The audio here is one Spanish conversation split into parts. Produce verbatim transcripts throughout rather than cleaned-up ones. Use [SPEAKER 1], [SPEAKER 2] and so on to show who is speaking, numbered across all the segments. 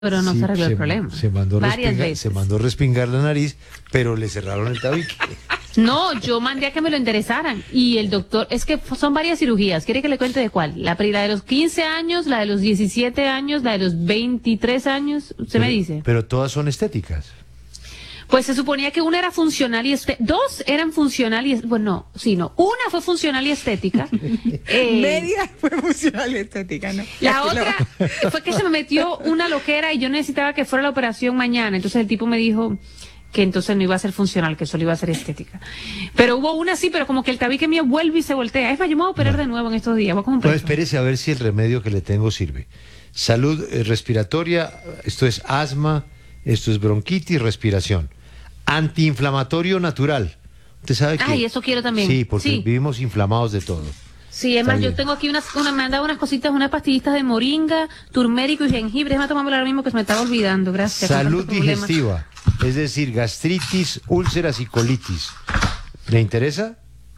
[SPEAKER 1] Pero no
[SPEAKER 2] Sí,
[SPEAKER 1] se arregló
[SPEAKER 2] se,
[SPEAKER 1] el problema.
[SPEAKER 2] Se mandó,
[SPEAKER 1] Varias
[SPEAKER 2] respingar,
[SPEAKER 1] veces.
[SPEAKER 2] se mandó respingar la nariz, pero le cerraron el tabique.
[SPEAKER 1] No, yo mandé a que me lo enderezaran. Y el doctor, es que son varias cirugías. ¿Quiere que le cuente de cuál? La, pri- la de los quince años, la de los diecisiete años, la de los veintitrés años. Usted
[SPEAKER 2] pero,
[SPEAKER 1] me dice.
[SPEAKER 2] Pero todas son estéticas.
[SPEAKER 1] Pues se suponía que una era funcional y estética. Dos eran funcional y. Bueno, sí, no. Una fue funcional y estética. Eh,
[SPEAKER 3] Media fue funcional y estética, ¿no?
[SPEAKER 1] La
[SPEAKER 3] Aquí
[SPEAKER 1] otra
[SPEAKER 3] lo-
[SPEAKER 1] fue que se me metió una loquera y yo necesitaba que fuera la operación mañana. Entonces el tipo me dijo que entonces no iba a ser funcional, que solo iba a ser estética. Pero hubo una sí, pero como que el tabique mío vuelve y se voltea. Es más, yo me voy a operar de nuevo en estos días. Voy a comprar
[SPEAKER 2] No, espérese a ver si el remedio que le tengo sirve. Salud eh, respiratoria, esto es asma, esto es bronquitis, respiración. Antiinflamatorio natural. Usted sabe que...
[SPEAKER 1] Ay, eso quiero también.
[SPEAKER 2] Sí, porque
[SPEAKER 1] Sí.
[SPEAKER 2] vivimos inflamados de todo.
[SPEAKER 1] Sí, es
[SPEAKER 2] Está
[SPEAKER 1] más, yo
[SPEAKER 2] bien.
[SPEAKER 1] tengo aquí unas, una, me han dado unas cositas, unas pastillitas de moringa, turmérico y jengibre. Déjame tomármelo ahora mismo que se me estaba olvidando. Gracias. con
[SPEAKER 2] Salud
[SPEAKER 1] tantos problemas.
[SPEAKER 2] digestiva, es decir, gastritis, úlceras y colitis. ¿Le interesa?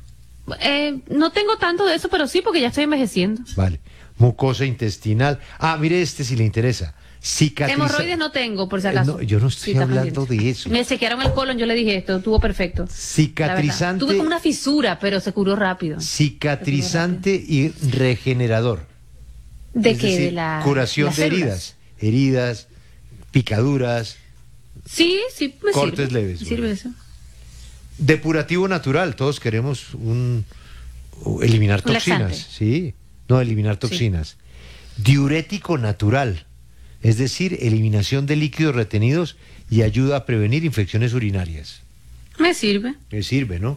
[SPEAKER 1] Eh, no tengo tanto de eso, pero sí, porque ya estoy envejeciendo.
[SPEAKER 2] Vale. Mucosa intestinal. Ah, mire este si le interesa. Cicatriza...
[SPEAKER 1] Hemorroides no tengo, por si
[SPEAKER 2] Eh,
[SPEAKER 1] acaso.
[SPEAKER 2] no, yo no estoy
[SPEAKER 1] Sí, está
[SPEAKER 2] hablando
[SPEAKER 1] pendiente.
[SPEAKER 2] de eso.
[SPEAKER 1] Me chequearon el colon, yo le dije esto, estuvo perfecto. La verdad.
[SPEAKER 2] Cicatrizante,
[SPEAKER 1] Tuve como una fisura, pero se curó rápido.
[SPEAKER 2] cicatrizante y regenerador.
[SPEAKER 1] ¿De
[SPEAKER 2] Es
[SPEAKER 1] qué?
[SPEAKER 2] decir,
[SPEAKER 1] De la
[SPEAKER 2] curación
[SPEAKER 1] las
[SPEAKER 2] de
[SPEAKER 1] células.
[SPEAKER 2] heridas, heridas, picaduras,
[SPEAKER 1] Sí, sí, me
[SPEAKER 2] cortes
[SPEAKER 1] sirve.
[SPEAKER 2] leves,
[SPEAKER 1] Me sirve
[SPEAKER 2] bueno.
[SPEAKER 1] eso.
[SPEAKER 2] depurativo natural. Todos queremos un o eliminar
[SPEAKER 1] Un
[SPEAKER 2] toxinas,
[SPEAKER 1] laxante.
[SPEAKER 2] sí, no eliminar toxinas. Diurético natural, es decir, eliminación de líquidos retenidos y ayuda a prevenir infecciones urinarias.
[SPEAKER 1] Me sirve.
[SPEAKER 2] Me sirve, ¿no?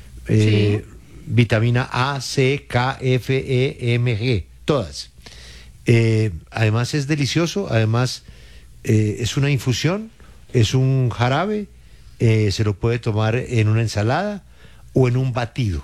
[SPEAKER 2] Eh, Vitamina A, C, K, F, E, M, G, todas. Eh, además es delicioso, además eh, es una infusión, es un jarabe, eh, se lo puede tomar en una ensalada o en un batido.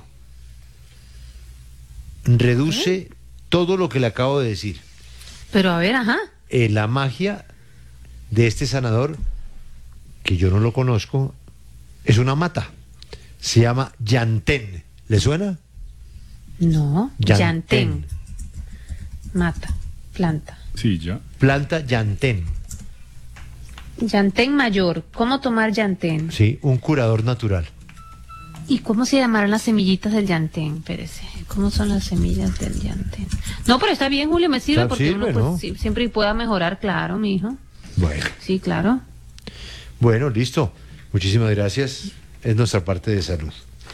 [SPEAKER 2] Reduce todo lo que le acabo de decir.
[SPEAKER 1] Pero a ver, ajá.
[SPEAKER 2] Eh, la magia de este sanador, que yo no lo conozco, es una mata. Se llama llantén. ¿Le suena?
[SPEAKER 1] No,
[SPEAKER 2] Llantén.
[SPEAKER 1] llantén. Mata, planta.
[SPEAKER 4] Sí, ya.
[SPEAKER 2] Planta llantén.
[SPEAKER 1] Llantén mayor. ¿Cómo tomar llantén?
[SPEAKER 2] Sí, un curador natural.
[SPEAKER 1] ¿Y cómo se llamarán las semillitas del llantén? Espérese. ¿Cómo son las semillas del llantén? No, pero está bien, Julio, me sirve
[SPEAKER 2] Claro,
[SPEAKER 1] porque
[SPEAKER 2] sirve,
[SPEAKER 1] uno pues,
[SPEAKER 2] ¿no?
[SPEAKER 1] sí, siempre pueda mejorar, claro, mi hijo.
[SPEAKER 2] Bueno,
[SPEAKER 1] Sí, claro.
[SPEAKER 2] bueno, listo. Muchísimas gracias. Es nuestra parte de salud.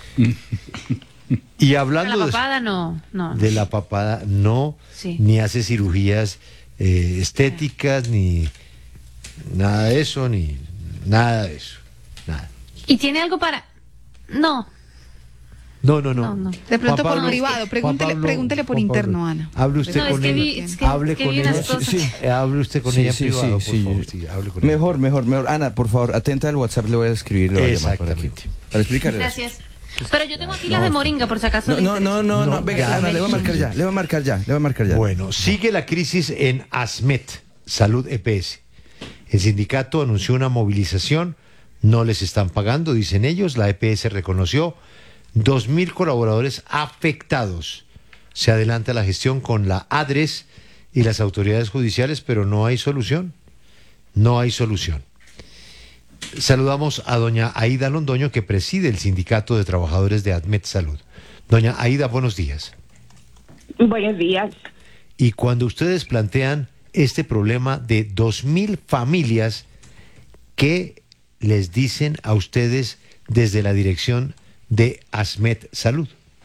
[SPEAKER 2] Y
[SPEAKER 1] Pero
[SPEAKER 2] hablando
[SPEAKER 1] la
[SPEAKER 2] de,
[SPEAKER 1] papada no, no.
[SPEAKER 2] de la papada, no,
[SPEAKER 1] Sí.
[SPEAKER 2] ni hace cirugías eh, estéticas, ni nada de eso, ni nada de eso. Nada.
[SPEAKER 1] ¿Y tiene algo para...? No.
[SPEAKER 2] No, no, no.
[SPEAKER 1] No, no.
[SPEAKER 3] De pronto
[SPEAKER 2] Juan
[SPEAKER 3] por
[SPEAKER 2] Pablo-
[SPEAKER 3] privado,
[SPEAKER 2] Juan
[SPEAKER 3] pregúntele,
[SPEAKER 2] Pablo-
[SPEAKER 3] pregúntele por
[SPEAKER 2] Juan Pablo,
[SPEAKER 3] interno, Ana.
[SPEAKER 2] Hable usted
[SPEAKER 1] No, es
[SPEAKER 2] con
[SPEAKER 1] que
[SPEAKER 2] ella.
[SPEAKER 1] vi- es que-
[SPEAKER 2] hable
[SPEAKER 1] es que
[SPEAKER 2] con
[SPEAKER 1] vi
[SPEAKER 2] ella.
[SPEAKER 1] unas cosas.
[SPEAKER 5] Sí, sí.
[SPEAKER 2] Eh, hable usted con
[SPEAKER 5] Sí,
[SPEAKER 2] ella en
[SPEAKER 5] sí,
[SPEAKER 2] privado,
[SPEAKER 5] sí,
[SPEAKER 2] por
[SPEAKER 5] sí.
[SPEAKER 2] favor. Sí, hable con ella.
[SPEAKER 5] Mejor, mejor, mejor. Ana, por favor, atenta al WhatsApp, le voy a escribir, le voy a llamar por aquí.
[SPEAKER 2] Exactamente.
[SPEAKER 5] Para explicarle.
[SPEAKER 1] Gracias. Pero yo tengo aquí las de moringa, por si acaso.
[SPEAKER 5] No,
[SPEAKER 1] le
[SPEAKER 5] no,
[SPEAKER 1] interesa.
[SPEAKER 5] no, no, no,
[SPEAKER 2] No,
[SPEAKER 5] venga,
[SPEAKER 2] ya.
[SPEAKER 5] Ana, le voy a marcar ya, le voy a marcar ya, le voy a marcar ya.
[SPEAKER 2] Bueno, sigue la crisis en ASMET, Salud E P S. El sindicato anunció una movilización, no les están pagando, dicen ellos, la E P S reconoció dos mil colaboradores afectados. Se adelanta la gestión con la ADRES y las autoridades judiciales, pero no hay solución, no hay solución. Saludamos a doña Aida Londoño, que preside el Sindicato de Trabajadores de ADMET Salud. Doña Aida, buenos días.
[SPEAKER 6] Buenos días.
[SPEAKER 2] Y cuando ustedes plantean este problema de dos mil familias, ¿qué les dicen a ustedes desde la dirección de ASMET Salud?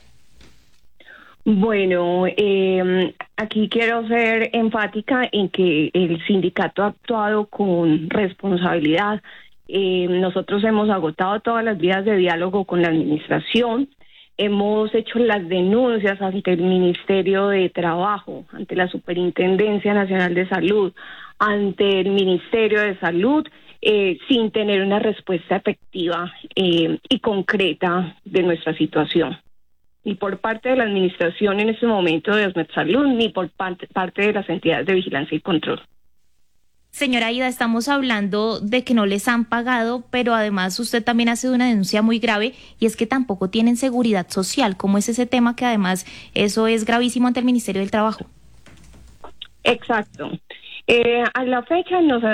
[SPEAKER 6] Bueno, eh, aquí quiero ser enfática en que el sindicato ha actuado con responsabilidad. Eh, nosotros hemos agotado todas las vías de diálogo con la administración. Hemos hecho las denuncias ante el Ministerio de Trabajo, ante la Superintendencia Nacional de Salud, ante el Ministerio de Salud, eh, sin tener una respuesta efectiva eh, y concreta de nuestra situación. Ni por parte de la administración en este momento de ASMET Salud, ni por parte, parte de las entidades de vigilancia y control.
[SPEAKER 7] Señora Aida, estamos hablando de que no les han pagado, pero además usted también hace una denuncia muy grave y es que tampoco tienen seguridad social. ¿Cómo es ese tema que además eso es gravísimo ante el Ministerio del Trabajo?
[SPEAKER 6] Exacto. Eh, a la fecha nos